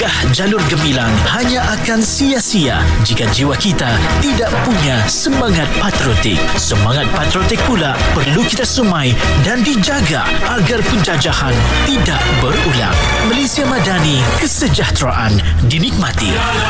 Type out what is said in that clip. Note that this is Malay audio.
Indah jalur gemilang hanya akan sia-sia jika jiwa kita tidak punya semangat patriotik. Semangat patriotik pula perlu kita sumai dan dijaga agar penjajahan tidak berulang. Malaysia Madani, kesejahteraan dinikmati.